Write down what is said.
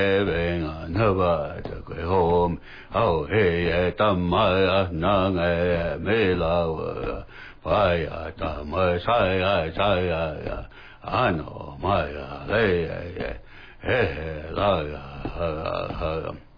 venga no va to go home. Oh hey, tamma na me la vaya tamma saya ano maya hey la